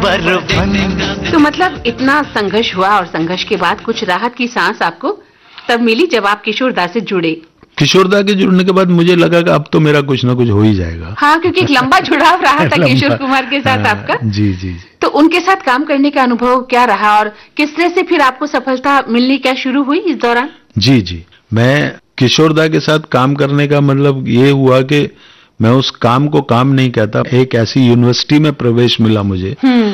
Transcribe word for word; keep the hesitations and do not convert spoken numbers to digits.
बरबन। तो मतलब इतना संघर्ष हुआ और संघर्ष के बाद कुछ राहत की सांस आपको तब मिली जब आप किशोरदा से जुड़े। किशोरदा के जुड़ने के बाद मुझे लगा कि अब तो मेरा कुछ ना कुछ हो ही जाएगा। हाँ, क्योंकि एक लंबा जुड़ाव रहा था किशोर कुमार के साथ हाँ, आपका। जी जी जी। तो उनके साथ काम करने का अनुभव क्या रहा और किस तरह से फिर आपको सफलता मिलनी क्या शुरू हुई इस दौरान? जी जी, मैं किशोरदा के साथ काम करने का मतलब ये हुआ कि मैं उस काम को काम नहीं कहता, एक ऐसी यूनिवर्सिटी में प्रवेश मिला मुझे